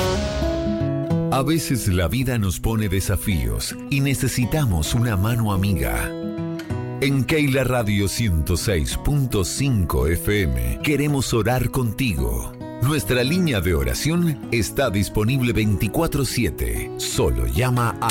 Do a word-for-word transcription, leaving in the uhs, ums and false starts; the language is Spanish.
A veces la vida nos pone desafíos y necesitamos una mano amiga. En Keila Radio ciento seis punto cinco F M queremos orar contigo. Nuestra línea de oración está disponible veinticuatro siete. Solo llama a